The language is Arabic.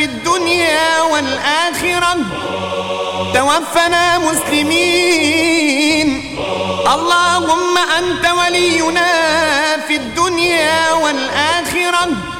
الدنيا والآخرة، توفنا مسلمين. اللهم أنت ولينا في الدنيا والآخرة،